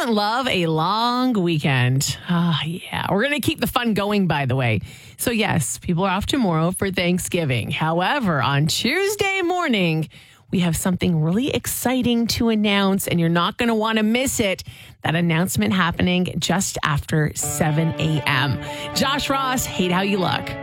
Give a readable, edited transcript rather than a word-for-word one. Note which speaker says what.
Speaker 1: doesn't love a long weekend? Yeah. We're going to keep the fun going, by the way. So, yes, people are off tomorrow for Thanksgiving. However, on Tuesday morning, we have something really exciting to announce, and you're not going to want to miss it. That announcement happening just after 7 a.m. Josh Ross, Hate How You Look.